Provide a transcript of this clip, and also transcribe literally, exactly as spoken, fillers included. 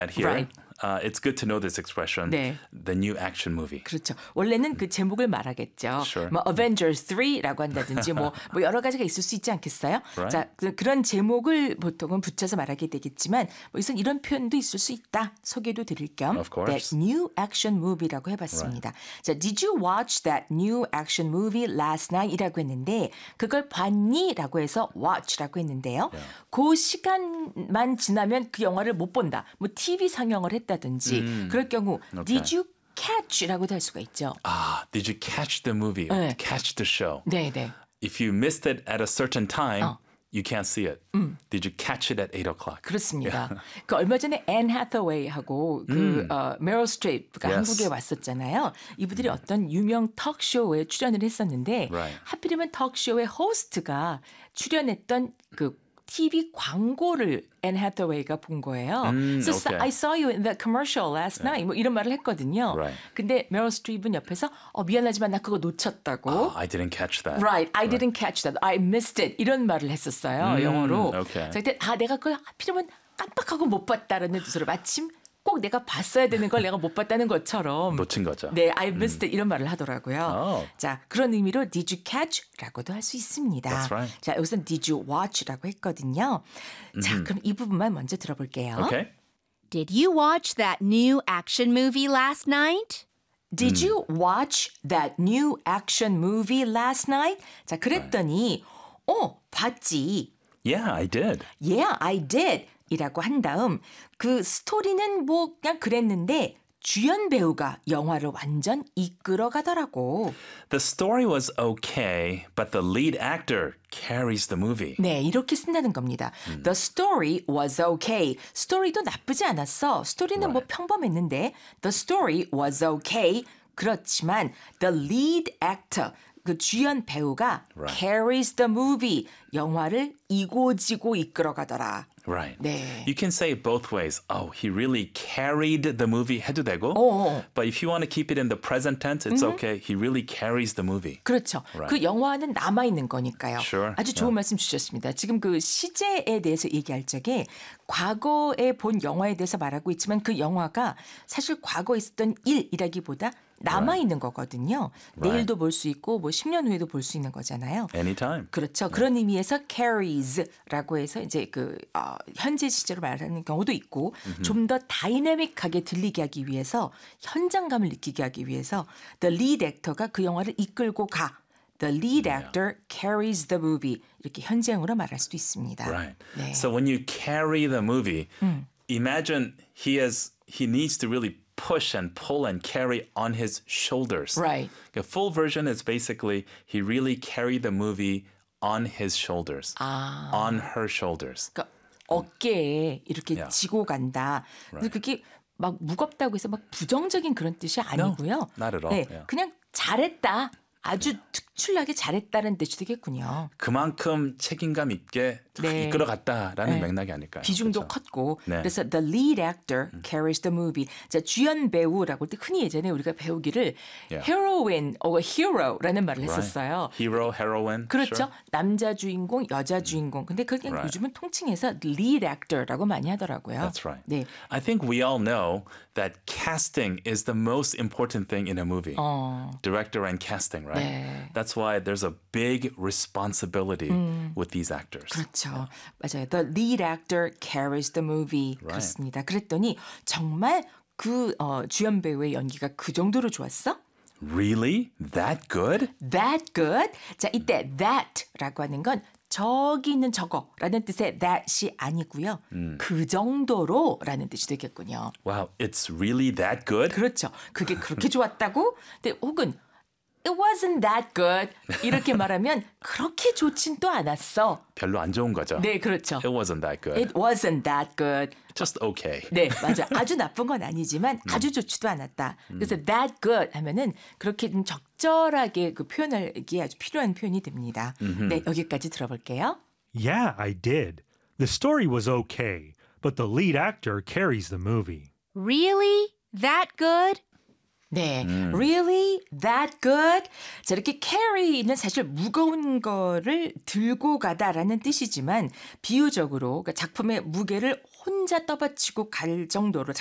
here. Right. Uh, it's good to know this expression, 네. the new action movie. 그렇죠. 원래는 그 제목을 말하겠죠. Sure. 뭐 Avengers 삼라고 한다든지 뭐, 뭐 여러 가지가 있을 수 있지 않겠어요? Right. 자, 그, 그런 제목을 보통은 붙여서 말하게 되겠지만 뭐 우선 이런 표현도 있을 수 있다. 소개도 드릴 겸 Of course. That new action movie라고 해봤습니다. Right. 자, Did you watch that new action movie last night이라고 했는데 그걸 봤니?라고 해서 watch라고 했는데요. Yeah. 그 시간만 지나면 그 영화를 못 본다. 뭐 티비 상영을 했다든지 음. 그럴 경우 Okay. Did you catch라고도 할 수가 있죠. Ah, did you catch the movie? 네. Catch the show? 네, 네. If you missed it at a certain time, 어. you can't see it. 음. Did you catch it at eight o'clock? 그렇습니다. 그 얼마 전에 앤 하서웨이하고 그 음. 어, 메럴 스트립가 Yes. 한국에 왔었잖아요. 이분들이 어떤 유명 턱쇼에 출연을 했었는데 Right. 하필이면 턱쇼의 호스트가 출연했던 그 티비 광고를 앤 하서웨이가 본 거예요. 음, so okay. I saw you in the commercial last night. 뭐 이런 말을 했거든요. Right. 근데 메럴 스트립은 옆에서 어, 미안하지만 나 그거 놓쳤다고. Oh, I didn't catch that. Right, I didn't catch that. I missed it. 이런 말을 했었어요. 음, 영어로. okay. 그래서 그때 아 내가 그걸 하필이면 깜빡하고 못 봤다라는 뜻으로 마침 꼭 내가 봤어야 되는 걸 내가 못 봤다는 것처럼 놓친 거죠. 네, I missed it 이런 말을 하더라고요. Oh. 자, 그런 의미로 did you catch라고도 할 수 있습니다. That's right. 자, 여기서 did you watch라고 했거든요. 자, 그럼 이 부분만 먼저 들어볼게요. Okay. Did you watch that new action movie last night? Did you watch that new action movie last night? 자, 그랬더니 어, 봤지. Yeah, I did. Yeah, I did. 이라고 한 다음 그 스토리는 뭐 그냥 그랬는데 주연 배우가 영화를 완전 이끌어 가더라고. The story was okay, but the lead actor carries the movie. 네, 이렇게 쓴다는 겁니다. The story was okay. 스토리도 나쁘지 않았어. 스토리는 뭐 Right. 평범했는데 The story was okay. 그렇지만 the lead actor 그 주연 배우가 Right. carries the movie. 영화를 이고지고 이끌어 가더라. Right. 네. You can say it both ways. Oh, he really carried the movie 해도 되고. 어. But if you want to keep it in the present tense, it's okay. He really carries the movie. 그렇죠. Right. 그 영화는 남아 있는 거니까요. Sure. 아주 좋은 Yeah. 말씀 주셨습니다. 지금 그 시제에 대해서 얘기할 적에 과거에 본 영화에 대해서 말하고 있지만 그 영화가 사실 과거에 있었던 일이라기보다 남아 있는 거거든요. Right. 내일도 볼 수 있고 뭐 십 년 후에도 볼 수 있는 거잖아요. Anytime. 그렇죠. 그런 의미에서 carries라고 해서 이제 그 어, 현재 시제로 말하는 경우도 있고 좀 더 다이내믹하게 들리게 하기 위해서 현장감을 느끼게 하기 위해서 the lead actor가 그 영화를 이끌고 가. The lead actor carries the movie. 이렇게 현재형으로 말할 수도 있습니다. Right. 네. So when you carry the movie, imagine he has he needs to really push and pull and carry on his shoulders. Right. The full version is basically he really carried the movie on his shoulders. 아. On her shoulders. 그러니까 어깨에 이렇게 Yeah. 지고 간다. 그래서 그게 막 무겁다고 해서 막 부정적인 그런 뜻이 아니고요. not at all. 네, Yeah. 그냥 잘했다. 아주 특출나게 잘했다는 뜻이 되겠군요. 그만큼 책임감 있게 네. 이끌어갔다라는 네. 맥락이 아닐까요? 비중도 그렇죠? 컸고 네. 그래서 the lead actor carries the movie. 자, 주연 배우라고 할 때 흔히 예전에 우리가 배우기를 Yeah. heroine or hero라는 말을 했었어요. Right. Hero, heroine. 그렇죠. Sure. 남자 주인공, 여자 주인공. 근데 그게 Right. 요즘은 통칭해서 lead actor라고 많이 하더라고요. That's right. 네. I think we all know that casting is the most important thing in a movie. 어. Director and casting, right? 네. That's why there's a big responsibility with these actors. 그렇죠. 맞아요. The lead actor carries the movie. Right. 그렇습니다. 그랬더니 정말 그 어, 주연 배우의 연기가 그 정도로 좋았어? Really? That good? That good? 자, 이때 that라고 하는 건 저기 있는 저거라는 뜻의 that이 아니고요. 그 정도로라는 뜻이 되겠군요. Wow, it's really that good? 그렇죠. 그게 그렇게 좋았다고? 근데 혹은 It wasn't that good. 이렇게 말하면 그렇게 좋진 또 않았어. 별로 안 좋은 거죠? 네, 그렇죠. It wasn't that good. It wasn't that good. Just okay. 네, 맞아. 아주 나쁜 건 아니지만 아주 좋지도 않았다. 그래서 that good 하면은 그렇게 좀 적절하게 그 표현하기에 아주 필요한 표현이 됩니다. 네, 여기까지 들어볼게요. Yeah, I did. The story was okay, but the lead actor carries the movie. Really? That good? 네, really that good? 자, 이렇게 carry는 사실 무거운 거를 들고 가다라는 뜻이지만 비유적으로 그러니까 작품의 무게를 혼자 떠받치고 갈 정도로